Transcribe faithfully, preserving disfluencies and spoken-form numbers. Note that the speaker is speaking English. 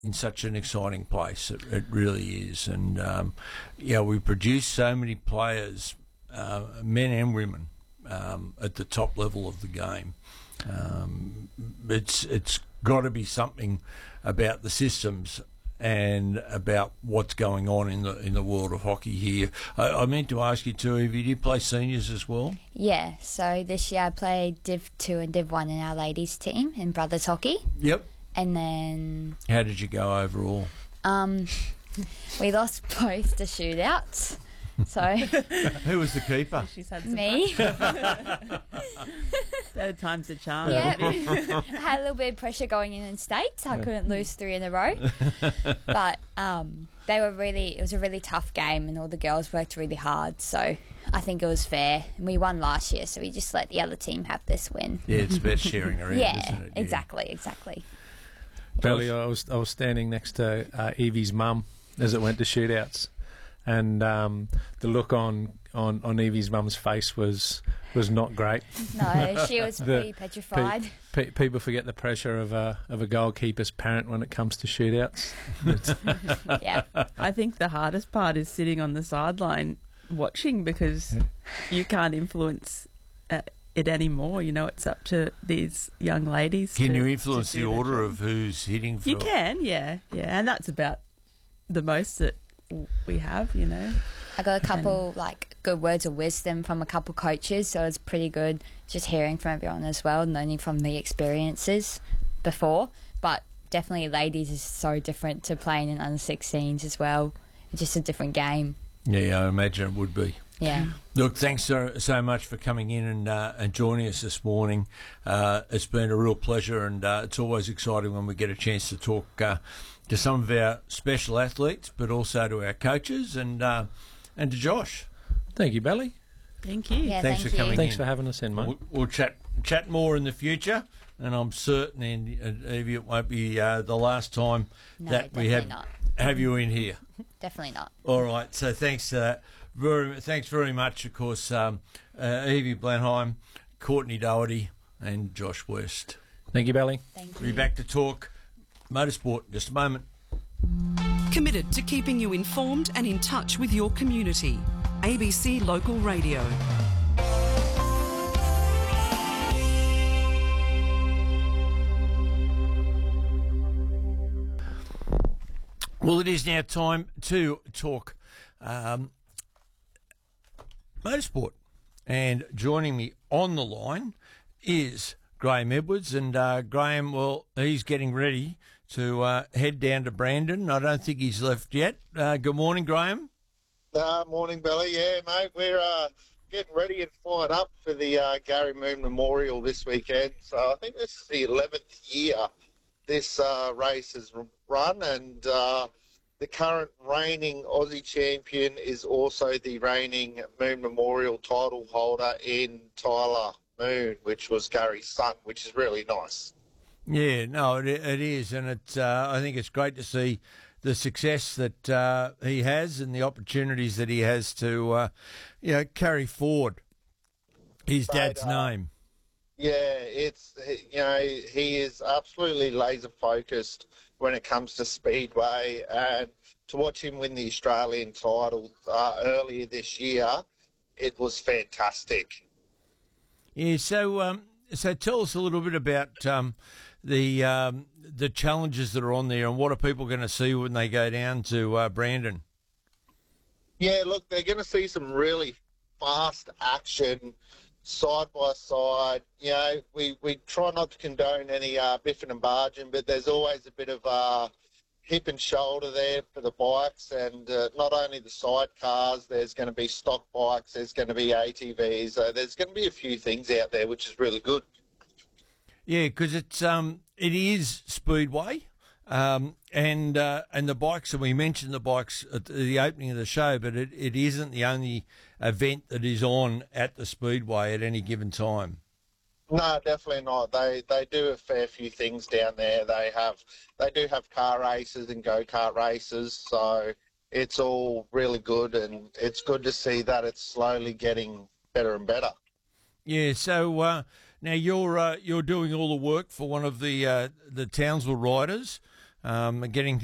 in such an exciting place. It, it really is. And, um, yeah, we produce so many players, uh, men and women, um, at the top level of the game. Um, it's it's got to be something about the systems and about what's going on in the in the world of hockey here. I, I meant to ask you too, Evie, do you play seniors as well? Yeah, so this year I played Div two and Div one in our ladies team in brothers hockey. Yep. And then... How did you go overall? Um, we lost both the shootouts. So who was the keeper? She's had some me. Third time's a charm. Yeah, I had a little bit of pressure going in in states. I couldn't lose three in a row, but um, they were really. It was a really tough game, and all the girls worked really hard. So I think it was fair. And we won last year, so we just let the other team have this win. Yeah, it's about sharing around, yeah, isn't it? Yeah, exactly, exactly. Belly, I was I was standing next to uh, Evie's mum as it went to shootouts. And um, the look on, on, on Evie's mum's face was was not great. No, she was The- pretty petrified. Pe- pe- people forget the pressure of a of a goalkeeper's parent when it comes to shootouts. Yeah, I think the hardest part is sitting on the sideline watching because you can't influence uh, it anymore. You know, it's up to these young ladies. Can to- you to influence do the their order job. of who's hitting for... You can, yeah, yeah, and that's about the most that we have, you know. I got a couple like good words of wisdom from a couple coaches, so it's pretty good just hearing from everyone as well, and learning from the experiences before. But definitely, ladies is so different to playing in under sixteens as well. It's just a different game. Yeah, I imagine it would be. Yeah. Look, thanks so, so much for coming in and uh, and joining us this morning. Uh, it's been a real pleasure, and uh, it's always exciting when we get a chance to talk uh, to some of our special athletes, but also to our coaches and uh, and to Josh. Thank you, Belly. Thank you. Yeah, Thanks thank for coming you. Thanks in. for having us in, mate. We'll, we'll chat chat more in the future, and I'm certain, and uh, Evie, it won't be uh, the last time No, that we definitely have not. have you in here. Definitely not. All right, so thanks, uh, very, thanks very much, of course, um, uh, Evie Blenheim, Courtney Doherty, and Josh West. Thank you, Belly. Thank We'll be you. back to talk motorsport in just a moment. Committed to keeping you informed and in touch with your community. A B C Local Radio. Well, it is now time to talk um, motorsport. And joining me on the line is Graham Edwards. And uh, Graham, well, he's getting ready to uh, head down to Brandon. I don't think he's left yet. Uh, good morning, Graham. Uh, morning, Belly. Yeah, mate, we're uh, getting ready and fired up for the uh, Gary Moon Memorial this weekend. So I think this is the eleventh year this uh, race has run, and uh, the current reigning Aussie champion is also the reigning Moon Memorial title holder in Tyler Moon, which was Gary's son, which is really nice. Yeah, no, it, it is, and it's. Uh, I think it's great to see the success that uh, he has and the opportunities that he has to, uh, you know, carry forward his dad's uh, name. Yeah, it's, you know, he is absolutely laser focused when it comes to speedway, and to watch him win the Australian title uh, earlier this year, it was fantastic. Yeah, so um, so tell us a little bit about um, the um, the challenges that are on there, and what are people going to see when they go down to uh, Brandon? Yeah, look, they're going to see some really fast action, side by side. You know, we, we try not to condone any uh, biffing and barging, but there's always a bit of uh, hip and shoulder there for the bikes, and uh, not only the sidecars, there's going to be stock bikes, there's going to be A T Vs, so there's going to be a few things out there, which is really good. Yeah, because it's um it is speedway, um and uh, and the bikes, and we mentioned the bikes at the opening of the show, but it, it isn't the only event that is on at the speedway at any given time. No, definitely not. They they do a fair few things down there. They have they do have car races and go-kart races, so it's all really good, and it's good to see that it's slowly getting better and better. Yeah, so uh, now you're uh, you're doing all the work for one of the uh, the Townsville riders, um, are getting